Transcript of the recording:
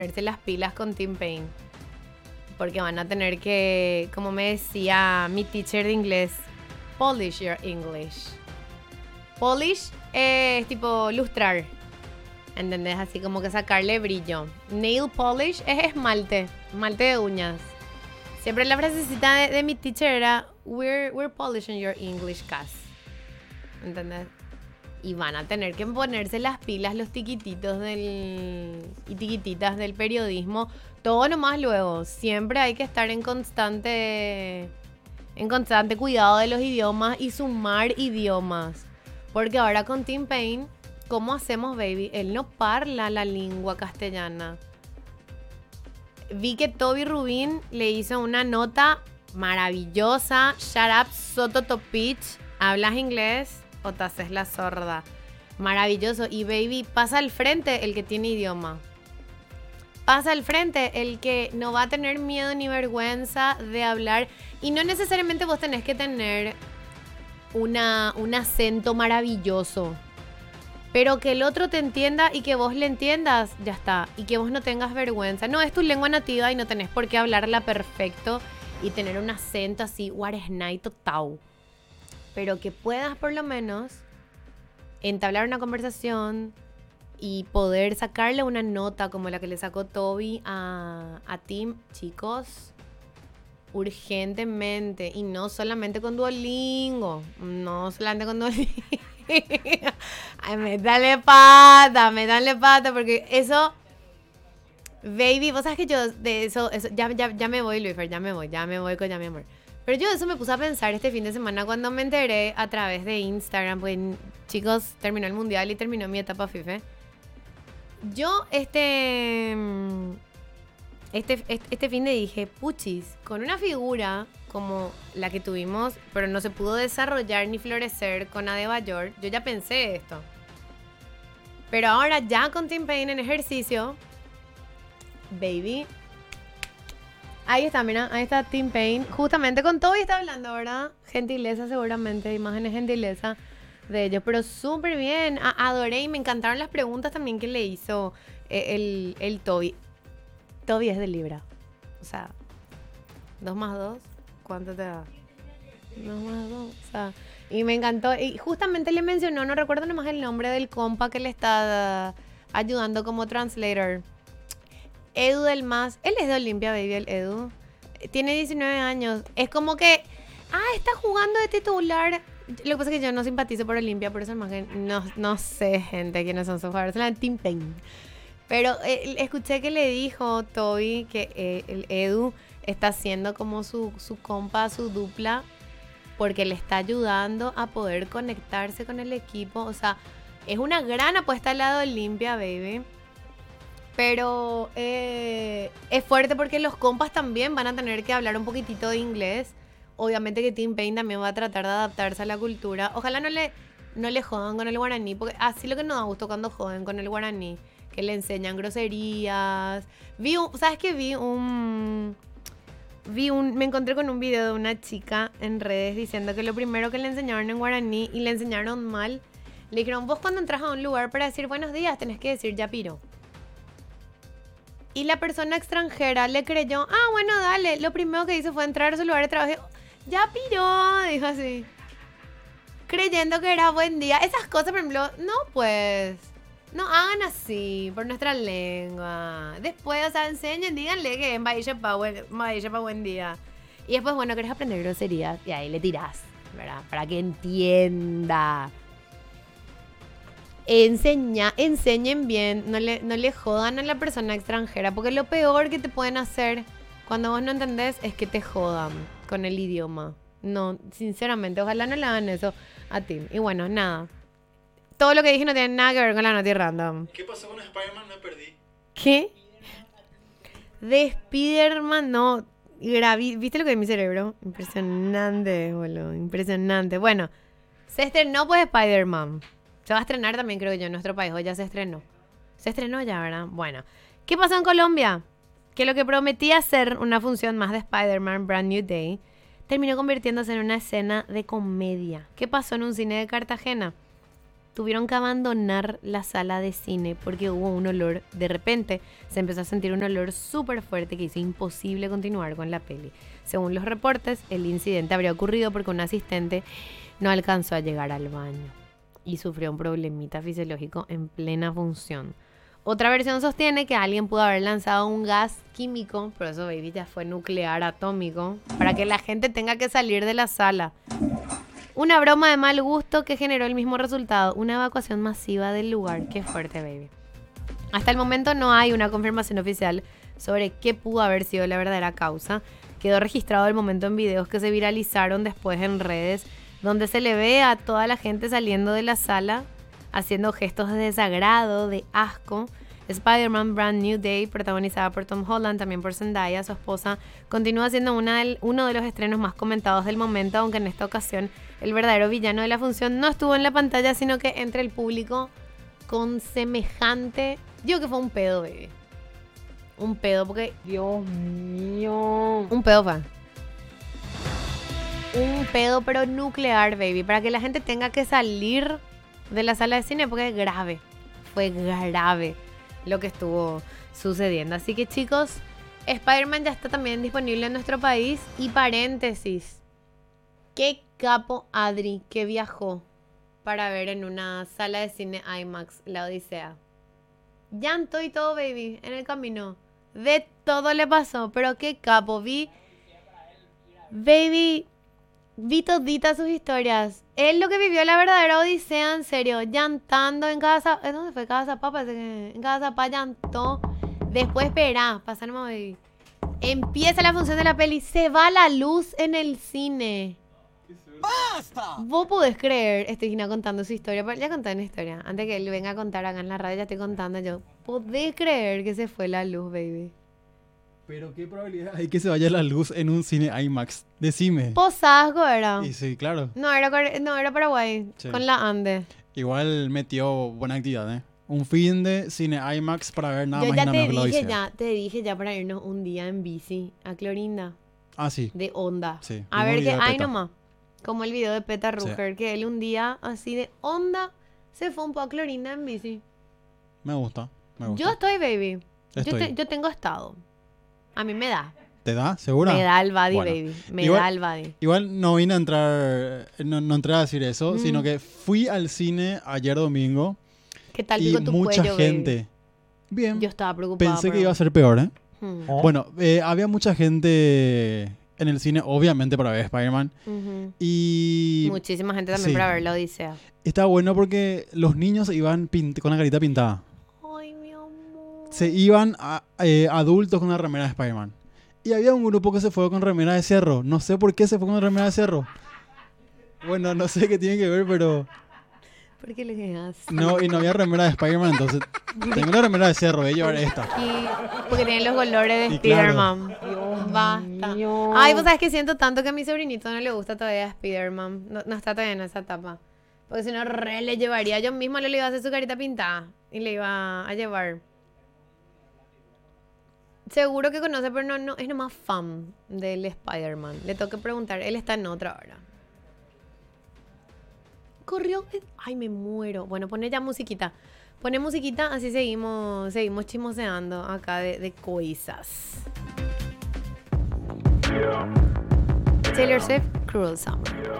ponerse las pilas con Tim Payne. Porque van a tener que, como me decía mi teacher de inglés, polish your English. Polish es tipo lustrar, ¿entendés? Así como que sacarle brillo. Nail polish es esmalte de uñas. Siempre la frasecita de mi teacher era we're polishing your English, Cass. ¿Entendés? Y van a tener que ponerse las pilas los tiquititos y tiquititas del periodismo. Todo nomás luego. Siempre hay que estar en constante cuidado de los idiomas y sumar idiomas. Porque ahora con Tim Payne, ¿cómo hacemos, baby? Él no parla la lengua castellana. Vi que Toby Rubin le hizo una nota maravillosa. Shut up, Soto Topich. ¿Hablas inglés o te haces la sorda? Maravilloso. Y baby, pasa al frente el que tiene idioma. Pasa al frente el que no va a tener miedo ni vergüenza de hablar. Y no necesariamente vos tenés que tener un acento maravilloso. Pero que el otro te entienda y que vos le entiendas, ya está. Y que vos no tengas vergüenza. No, es tu lengua nativa y no tenés por qué hablarla perfecto y tener un acento así, guaresnaito tau. Pero que puedas por lo menos entablar una conversación y poder sacarle una nota como la que le sacó Toby a Tim. Chicos, urgentemente. Y no solamente con Duolingo. No solamente con Duolingo. Ay, métanle pata, porque eso, baby, vos sabes que yo de eso ya me voy, Luisfer, ya me voy con ya mi amor. Pero yo de eso me puse a pensar este fin de semana cuando me enteré a través de Instagram, pues chicos, terminó el mundial y terminó mi etapa FIFA. Yo este fin de dije, puchis, con una figura como la que tuvimos, pero no se pudo desarrollar ni florecer con Adebayor, yo ya pensé esto. Pero ahora ya con Tim Payne en ejercicio, baby, ahí está, mira, ahí está Tim Payne, justamente con Toby está hablando, ¿verdad? Gentileza seguramente, imágenes gentileza de ellos, pero súper bien, adoré y me encantaron las preguntas también que le hizo el Toby. Toby es de Libra, o sea, 2 más 2, ¿cuánto te da? 2 más 2, o sea, y me encantó, y justamente le mencionó, no recuerdo nomás el nombre del compa que le está ayudando como translator. Edu del Mas, él es de Olimpia, baby, el Edu. Tiene 19 años. Es como que, está jugando de titular. Lo que pasa es que yo no simpatizo por Olimpia, por eso más que no sé, gente, quiénes son sus jugadores. Es la de Tim Payne. Pero escuché que le dijo Toby que el Edu está haciendo como su compa, su dupla, porque le está ayudando a poder conectarse con el equipo. O sea, es una gran apuesta al lado de Olimpia, baby. Pero es fuerte porque los compas también van a tener que hablar un poquitito de inglés. Obviamente que Tim Payne también va a tratar de adaptarse a la cultura. Ojalá no le jodan con el guaraní, porque así lo que nos da gusto cuando joden con el guaraní, que le enseñan groserías. ¿Sabes qué? Me encontré con un video de una chica en redes diciendo que lo primero que le enseñaron en guaraní y le enseñaron mal, le dijeron, vos cuando entras a un lugar para decir buenos días tenés que decir ya piro. Y la persona extranjera le creyó, bueno, dale. Lo primero que hizo fue entrar a su lugar de trabajo. Ya piró, dijo así. Creyendo que era buen día. Esas cosas, por ejemplo, no pues. No hagan así por nuestra lengua. Después, o sea, enseñen, díganle que en Bahía pa' buen día. Y después, bueno, querés aprender groserías y ahí le tirás, ¿verdad? Para que entienda. Enseñen bien, no le jodan a la persona extranjera, porque lo peor que te pueden hacer cuando vos no entendés es que te jodan con el idioma. No, sinceramente, ojalá no le hagan eso a ti. Y bueno, nada. Todo lo que dije no tiene nada que ver con la noti random. ¿Qué pasó con Spider-Man? Me perdí. ¿Qué? De Spider-Man, no. ¿Viste lo que es mi cerebro? Impresionante, boludo. Impresionante. Bueno, se estrenó pues Spider-Man. Se va a estrenar también, creo yo, en nuestro país. O ya se estrenó. Se estrenó ya, ¿verdad? Bueno. ¿Qué pasó en Colombia? Que lo que prometía ser una función más de Spider-Man Brand New Day terminó convirtiéndose en una escena de comedia. ¿Qué pasó en un cine de Cartagena? tuvieron que abandonar la sala de cine porque hubo un olor, de repente se empezó a sentir un olor súper fuerte que hizo imposible continuar con la peli. Según los reportes, el incidente habría ocurrido porque un asistente no alcanzó a llegar al baño y sufrió un problemita fisiológico en plena función. Otra versión sostiene que alguien pudo haber lanzado un gas químico, pero eso, baby, ya fue nuclear atómico, para que la gente tenga que salir de la sala. Una broma de mal gusto que generó el mismo resultado, una evacuación masiva del lugar. Qué fuerte, baby. Hasta el momento no hay una confirmación oficial sobre qué pudo haber sido la verdadera causa. Quedó registrado el momento en videos que se viralizaron después en redes, donde se le ve a toda la gente saliendo de la sala, haciendo gestos de desagrado, de asco. Spider-Man Brand New Day, protagonizada por Tom Holland, también por Zendaya, su esposa, continúa siendo uno de los estrenos más comentados del momento, aunque en esta ocasión el verdadero villano de la función no estuvo en la pantalla, sino que entre el público con semejante... Digo que fue un pedo, baby. Un pedo, porque... Dios mío. Un pedo, fan. Un pedo, pero nuclear, baby. Para que la gente tenga que salir de la sala de cine, porque es grave. Fue grave lo que estuvo sucediendo. Así que, chicos, Spider-Man ya está también disponible en nuestro país. Y paréntesis, qué capo Adri que viajó para ver en una sala de cine IMAX La Odisea. Llanto y todo, baby, en el camino. De todo le pasó, pero qué capo. Vi toditas sus historias. Él lo que vivió la verdadera odisea, en serio. Llantando en casa. ¿Dónde fue? Casa Zapá, en Casa Zapá llantó. Después, espera, pasarme, baby. Empieza la función de la peli. Se va la luz en el cine. ¡Basta! Vos podés creer. Estoy Gina contando su historia. Pero ya conté una historia. Antes que él venga a contar acá en la radio, ya estoy contando yo. ¿Podés creer que se fue la luz, baby? Pero qué probabilidad hay que se vaya la luz en un cine IMAX. Decime. Posazgo era. Y sí, claro. No, era Paraguay. Sí. Con la Ande. Igual metió buena actividad, ¿eh? Un fin de cine IMAX para ver nada más y nada menos que la Odisea. Te dije ya para irnos un día en bici a Clorinda. Ah, sí. De onda. Sí. A ver qué hay nomás. Como el video de Peta Ruger, sí. Que él un día así de onda se fue un poco a Clorinda en bici. Me gusta. Yo estoy, baby. Yo tengo estado. A mí me da. ¿Te da? ¿Segura? Me da el body, bueno, baby. Me da el body. Igual no vine a entrar, no entré a decir eso, sino que fui al cine ayer domingo. ¿Qué tal y con tu mucha cuello, gente. Baby? Bien. Yo estaba preocupada. Pensé que iba a ser peor, ¿eh? Bueno, había mucha gente en el cine, obviamente, para ver Spider-Man. Y... muchísima gente también para ver la Odisea. Estaba bueno porque los niños iban con la carita pintada. Ay, mi amor. Se iban adultos con la remera de Spider-Man. Y había un grupo que se fue con remera de Cerro. No sé por qué se fue con remera de Cerro. Bueno, no sé qué tiene que ver, pero... ¿Por qué le quedas? No, y no había remera de Spider-Man, entonces... tengo la remera de Cerro, voy a llevar esta. Y porque tienen los colores de Spider-Man. Claro. Basta. Ay, vos sabés que siento tanto que a mi sobrinito no le gusta todavía Spider-Man. No está todavía en esa etapa. Porque si no, le llevaría. Yo mismo le iba a hacer su carita pintada. Y le iba a llevar. Seguro que conoce, pero no es nomás fan del Spider-Man. Le tengo que preguntar. Él está en otra hora. Corrió. Ay, me muero. Bueno, pone ya musiquita. Pone musiquita, así seguimos chismoseando acá de cosas. Taylor Swift, Cruel Summer.